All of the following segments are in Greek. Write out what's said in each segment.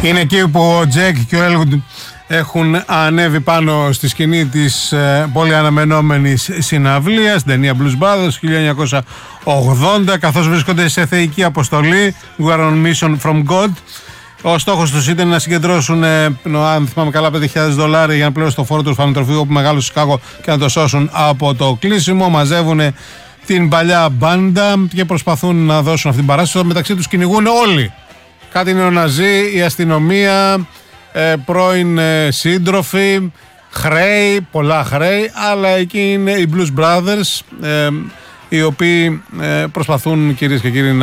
Είναι εκεί που ο Τζέκ και ο Έλγουντ έχουν ανέβει πάνω στη σκηνή της πολύ αναμενόμενης συναυλίας, την ταινία Blues Brothers 1980, καθώς βρίσκονται σε θεϊκή αποστολή, We are on mission from God. Ο στόχος τους ήταν να συγκεντρώσουν, αν θυμάμαι καλά, $5,000 για να πληρώσουν το φόρο του ορφανοτροφείου που μεγάλο στο Σικάγο και να το σώσουν από το κλείσιμο. Μαζεύουν την παλιά μπάντα και προσπαθούν να δώσουν αυτή την παράσταση. Μεταξύ τους κυνηγούν όλοι. Κάτι νεοναζί, η αστυνομία, πρώην σύντροφοι, χρέη, πολλά χρέη, αλλά εκεί είναι οι Blues Brothers, οι οποίοι προσπαθούν, κυρίες και κύριοι,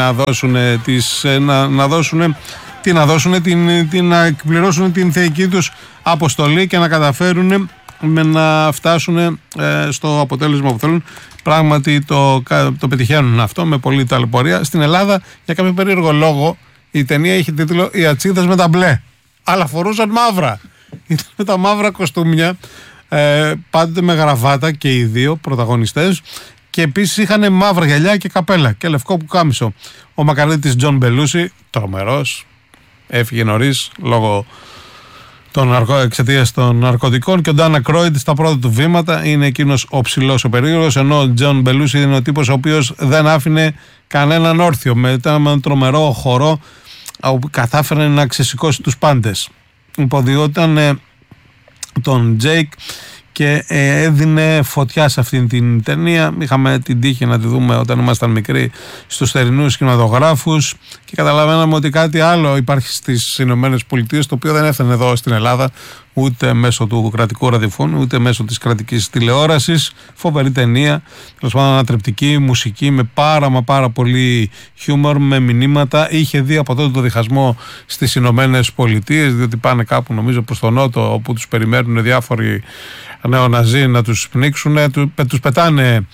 να εκπληρώσουν την θεϊκή τους αποστολή και να καταφέρουν να φτάσουν στο αποτέλεσμα που θέλουν. Πράγματι το πετυχαίνουν αυτό με πολλή ταλαιπωρία. Στην Ελλάδα, για κάποιο περίεργο λόγο, η ταινία είχε τίτλο «Οι ατσίδες με τα μπλε», αλλά φορούσαν μαύρα. Ήταν με τα μαύρα κοστούμια, πάντοτε με γραβάτα και οι δύο πρωταγωνιστές, και επίσης είχαν μαύρα γυαλιά και καπέλα και λευκό πουκάμισο. Ο μακαρίτης Τζον Μπελούσι, τρομερός, έφυγε νωρίς λόγω εξαιτίας των ναρκωτικών, και ο Ντάνα Κρόιντ στα πρώτα του βήματα είναι εκείνος ο ψηλός ο περίεργος, ενώ ο Τζον Μπελούσι είναι ο τύπος ο οποίος δεν άφηνε κανέναν όρθιο, με έναν τρομερό χορό όπου κατάφερε να ξεσηκώσει τους πάντες. Υποδιόταν τον Τζέικ και έδινε φωτιά σε αυτήν την ταινία. Είχαμε την τύχη να τη δούμε όταν ήμασταν μικροί στους θερινούς κινηματογράφους και καταλαβαίναμε ότι κάτι άλλο υπάρχει στις Ηνωμένες Πολιτείες, το οποίο δεν έφτανε εδώ στην Ελλάδα ούτε μέσω του κρατικού ραδιοφώνου ούτε μέσω της κρατικής τηλεόρασης. Φοβερή ταινία, τέλος πάντων ανατρεπτική, μουσική με πάρα πολύ χιούμορ, με μηνύματα. Είχε δει από τότε το διχασμό στις Ηνωμένες Πολιτείες, διότι πάνε κάπου νομίζω προς τον νότο, όπου τους περιμένουν διάφοροι νεοναζί να τους πνίξουν, τους πετάνε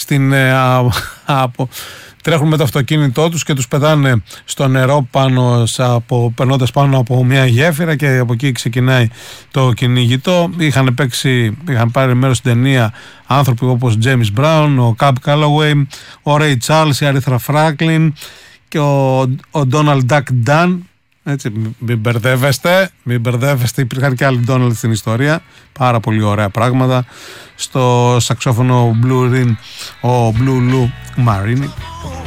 τρέχουν με το αυτοκίνητό τους και τους πετάνε στο νερό περνώντας πάνω από μια γέφυρα, και από εκεί ξεκινάει το κυνηγητό. Είχαν πάρει μέρος στην ταινία άνθρωποι όπως James Brown, ο Cab Calloway, ο Ray Charles, η Aretha Franklin και ο Donald Duck Dunn. Έτσι, μην μπερδεύεστε, υπήρχαν και άλλοι Donald στην ιστορία. Πάρα πολύ ωραία πράγματα. Στο σαξόφωνο ο Blue Lou Marini.